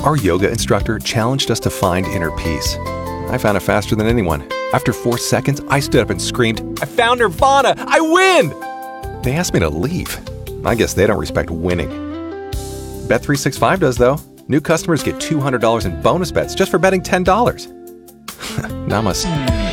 Our yoga instructor challenged us to find inner peace. I found it faster than anyone. After 4 seconds, I stood up and screamed, "I found Nirvana! I win!" They asked me to leave. I guess they don't respect winning. Bet365 does, though. New customers get $200 in bonus bets just for betting $10. Namaste.